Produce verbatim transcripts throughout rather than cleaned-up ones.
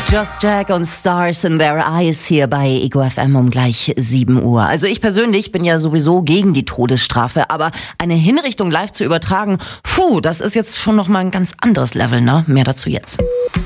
Just Jack und Stars in Their Eyes hier bei Ego F M um gleich sieben Uhr. Also ich persönlich bin ja sowieso gegen die Todesstrafe, aber eine Hinrichtung live zu übertragen, puh, das ist jetzt schon nochmal ein ganz anderes Level, ne? Mehr dazu jetzt.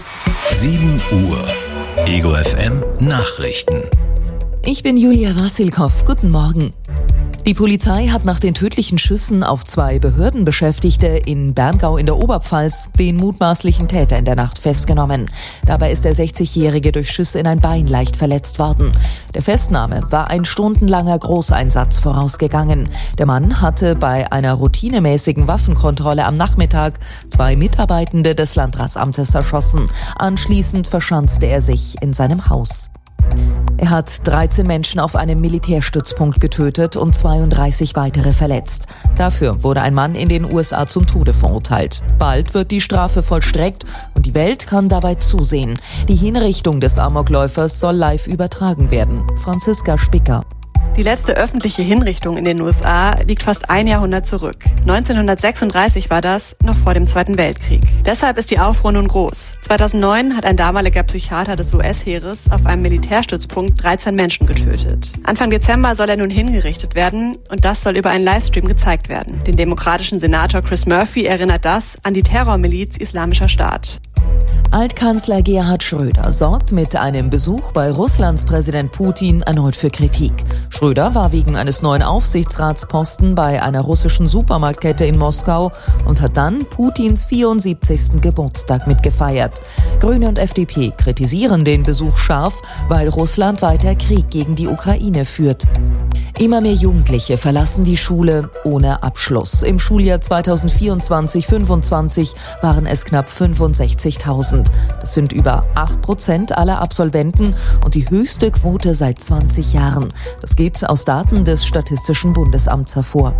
sieben Uhr. Ego F M Nachrichten. Ich bin Julia Wassilkow. Guten Morgen. Die Polizei hat nach den tödlichen Schüssen auf zwei Behördenbeschäftigte in Berngau in der Oberpfalz den mutmaßlichen Täter in der Nacht festgenommen. Dabei ist der sechzigjährige durch Schüsse in ein Bein leicht verletzt worden. Der Festnahme war ein stundenlanger Großeinsatz vorausgegangen. Der Mann hatte bei einer routinemäßigen Waffenkontrolle am Nachmittag zwei Mitarbeitende des Landratsamtes erschossen. Anschließend verschanzte er sich in seinem Haus. Er hat dreizehn Menschen auf einem Militärstützpunkt getötet und zweiunddreißig weitere verletzt. Dafür wurde ein Mann in den U S A zum Tode verurteilt. Bald wird die Strafe vollstreckt und die Welt kann dabei zusehen. Die Hinrichtung des Amokläufers soll live übertragen werden. Franziska Spicker. Die letzte öffentliche Hinrichtung in den U S A liegt fast ein Jahrhundert zurück. neunzehnhundertsechsunddreißig war das, noch vor dem Zweiten Weltkrieg. Deshalb ist die Aufruhr nun groß. zweitausendneun hat ein damaliger Psychiater des U S-Heeres auf einem Militärstützpunkt dreizehn Menschen getötet. Anfang Dezember soll er nun hingerichtet werden und das soll über einen Livestream gezeigt werden. Den demokratischen Senator Chris Murphy erinnert das an die Terrormiliz Islamischer Staat. Altkanzler Gerhard Schröder sorgt mit einem Besuch bei Russlands Präsident Putin erneut für Kritik. Schröder war wegen eines neuen Aufsichtsratsposten bei einer russischen Supermarktkette in Moskau und hat dann Putins vierundsiebzigsten Geburtstag mitgefeiert. Grüne und F D P kritisieren den Besuch scharf, weil Russland weiter Krieg gegen die Ukraine führt. Immer mehr Jugendliche verlassen die Schule ohne Abschluss. Im Schuljahr zweitausendvierundzwanzig fünfundzwanzig waren es knapp fünfundsechzigtausend. Das sind über acht Prozent aller Absolventen und die höchste Quote seit zwanzig Jahren. Das geht aus Daten des Statistischen Bundesamts hervor.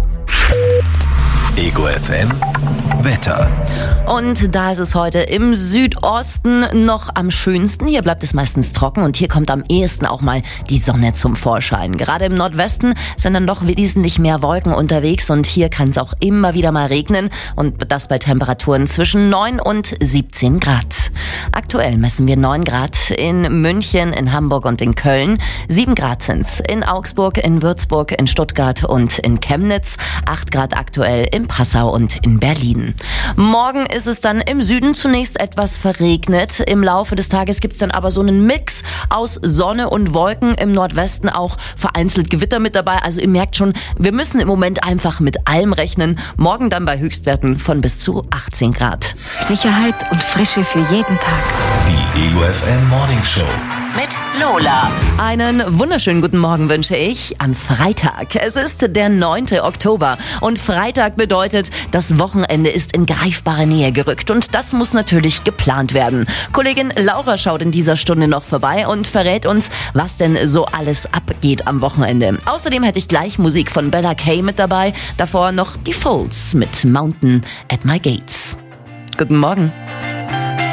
Ego F M Wetter. Und da ist es heute im Südosten noch am schönsten. Hier bleibt es meistens trocken und hier kommt am ehesten auch mal die Sonne zum Vorschein. Gerade im Nordwesten sind dann doch wesentlich mehr Wolken unterwegs und hier kann es auch immer wieder mal regnen und das bei Temperaturen zwischen neun und siebzehn Grad. Aktuell messen wir neun Grad in München, in Hamburg und in Köln. sieben Grad sind's in Augsburg, in Würzburg, in Stuttgart und in Chemnitz. acht Grad aktuell in Passau und in Berlin. Morgen ist es dann im Süden zunächst etwas verregnet. Im Laufe des Tages gibt's dann aber so einen Mix aus Sonne und Wolken. Im Nordwesten auch vereinzelt Gewitter mit dabei. Also ihr merkt schon, wir müssen im Moment einfach mit allem rechnen. Morgen dann bei Höchstwerten von bis zu achtzehn Grad. Sicherheit und Frische für jeden Tag. Die Ego F M Morning Show. Mit Lola. Einen wunderschönen guten Morgen wünsche ich am Freitag. Es ist der neunte Oktober und Freitag bedeutet, das Wochenende ist in greifbare Nähe gerückt und das muss natürlich geplant werden. Kollegin Laura schaut in dieser Stunde noch vorbei und verrät uns, was denn so alles abgeht am Wochenende. Außerdem hätte ich gleich Musik von Bella Kay mit dabei, davor noch die Folds mit Mountain at My Gates. Guten Morgen.